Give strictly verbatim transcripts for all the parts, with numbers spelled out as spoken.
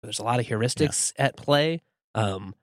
There's a lot of heuristics yeah. at play. Um,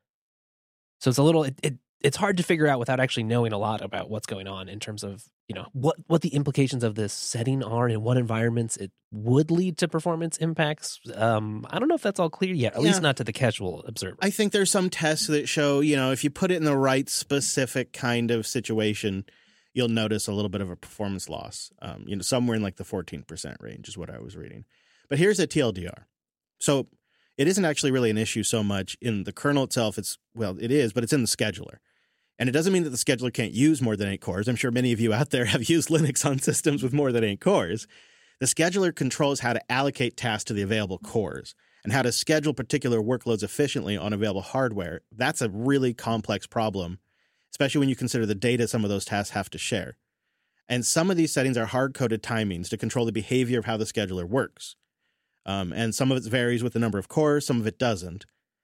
so it's a little, it, it it's hard to figure out without actually knowing a lot about what's going on in terms of, you know, what, what the implications of this setting are, in what environments it would lead to performance impacts. Um, I don't know if that's all clear yet, at yeah. least not to the casual observer. I think there's some tests that show, you know, if you put it in the right specific kind of situation, you'll notice a little bit of a performance loss. Um, you know, somewhere in like the fourteen percent range is what I was reading. But here's a T L D R. So it isn't actually really an issue so much in the kernel itself. It's, well, it is, but it's in the scheduler. And it doesn't mean that the scheduler can't use more than eight cores. I'm sure many of you out there have used Linux on systems with more than eight cores. The scheduler controls how to allocate tasks to the available cores and how to schedule particular workloads efficiently on available hardware. That's a really complex problem, especially when you consider the data some of those tasks have to share. And some of these settings are hard-coded timings to control the behavior of how the scheduler works. Um, and some of it varies with the number of cores, some of it doesn't.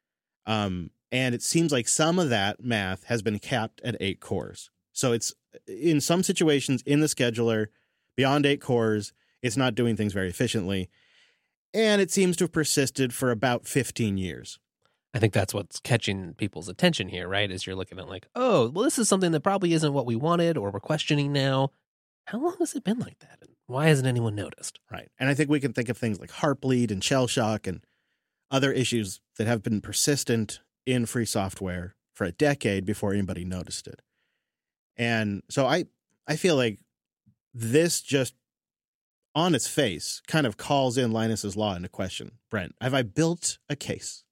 Um, and it seems like some of that math has been capped at eight cores. So it's, in some situations in the scheduler, beyond eight cores, it's not doing things very efficiently. And it seems to have persisted for about fifteen years. I think that's what's catching people's attention here, right? Is you're looking at like, oh, well, this is something that probably isn't what we wanted or we're questioning now. How long has it been like that? And why hasn't anyone noticed? Right. And I think we can think of things like Heartbleed and shell shock and other issues that have been persistent in free software for a decade before anybody noticed it. And so I, I feel like this just on its face kind of calls in Linus's law into question. Brent, have I built a case?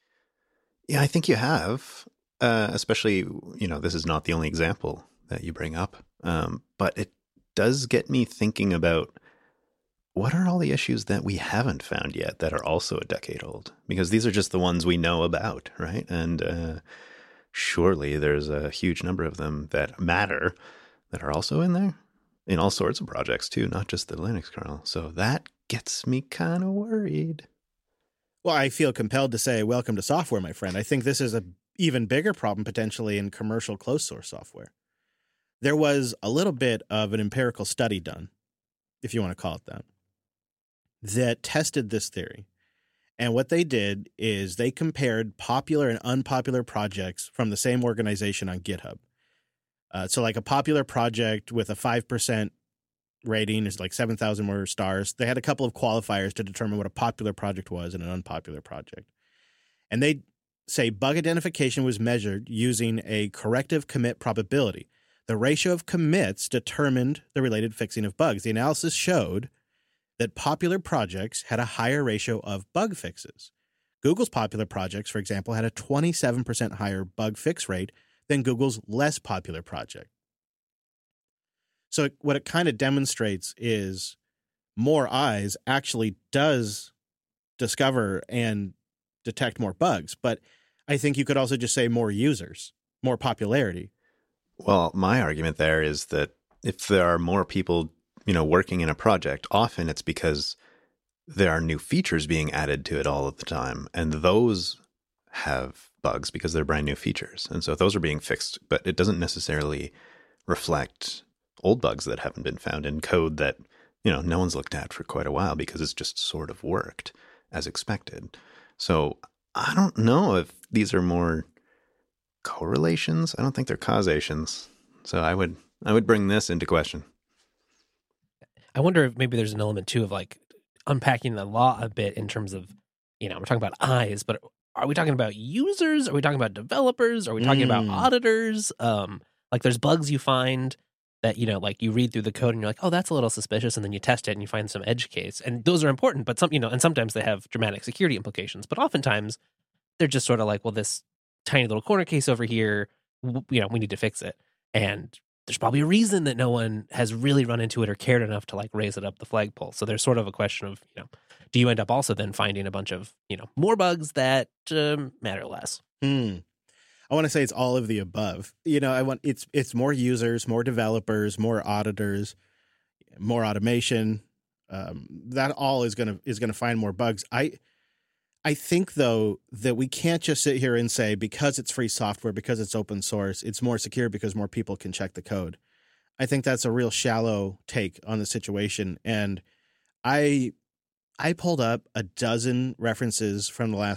Yeah, I think you have, uh, especially, you know, this is not the only example that you bring up, um, but it does get me thinking about what are all the issues that we haven't found yet that are also a decade old? Because these are just the ones we know about, right? And uh, surely there's a huge number of them that matter that are also in there in all sorts of projects too, not just the Linux kernel. So that gets me kind of worried. Well, I feel compelled to say welcome to software, my friend. I think this is an even bigger problem potentially in commercial closed source software. There was a little bit of an empirical study done, if you want to call it that, that tested this theory. And what they did is they compared popular and unpopular projects from the same organization on GitHub. Uh, so like a popular project with a five percent rating is like seven thousand more stars. They had a couple of qualifiers to determine what a popular project was and an unpopular project. And they say bug identification was measured using a corrective commit probability. The ratio of commits determined the related fixing of bugs. The analysis showed that popular projects had a higher ratio of bug fixes. Google's popular projects, for example, had a twenty-seven percent higher bug fix rate than Google's less popular project. So what it kind of demonstrates is more eyes actually does discover and detect more bugs. But I think you could also just say more users, more popularity. Well, my argument there is that if there are more people, you know, working in a project, often it's because there are new features being added to it all of the time. And those have bugs because they're brand new features. And so those are being fixed, but it doesn't necessarily reflect old bugs that haven't been found in code that, you know, no one's looked at for quite a while because it's just sort of worked as expected. So I don't know if these are more correlations. I don't think they're causations. So I would I would bring this into question. I wonder if maybe there's an element too of like unpacking the law a bit in terms of, you know, we're talking about eyes, but are we talking about users? Are we talking about developers? Are we talking mm. about auditors? Um, like there's bugs you find that, you know, like you read through the code and you're like, oh, that's a little suspicious. And then you test it and you find some edge case. And those are important, but some, you know, and sometimes they have dramatic security implications. But oftentimes they're just sort of like, well, this tiny little corner case over here, you know, we need to fix it. And there's probably a reason that no one has really run into it or cared enough to like raise it up the flagpole. So there's sort of a question of, you know, do you end up also then finding a bunch of, you know, more bugs that um, matter less? Hmm. I want to say it's all of the above. You know, I want it's it's more users, more developers, more auditors, more automation. Um, that all is gonna is gonna find more bugs. I I think though that we can't just sit here and say because it's free software, because it's open source, it's more secure because more people can check the code. I think that's a real shallow take on the situation, and I I pulled up a dozen references from the last